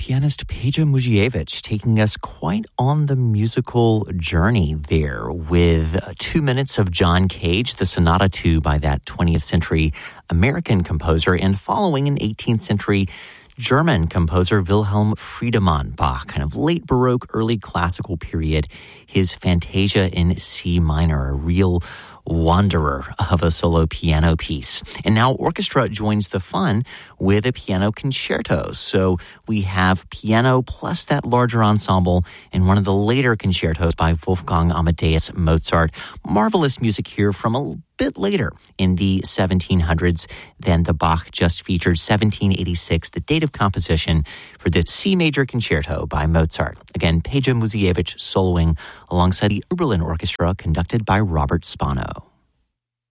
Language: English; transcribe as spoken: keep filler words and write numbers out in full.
pianist Peja Muziewicz taking us quite on the musical journey there with two minutes of John Cage, the Sonata two by that twentieth century American composer, and following an eighteenth century German composer Wilhelm Friedemann Bach, kind of late Baroque, early classical period, his Fantasia in C minor, a real wanderer of a solo piano piece. And now orchestra joins the fun with a piano concerto. So we have piano plus that larger ensemble in one of the later concertos by Wolfgang Amadeus Mozart. Marvelous music here from a bit later in the seventeen hundreds than the Bach just featured, seventeen eighty-six, the date of composition for the C major concerto by Mozart. Again, Peja Muziewicz soloing alongside the Oberlin Orchestra conducted by Robert Spano.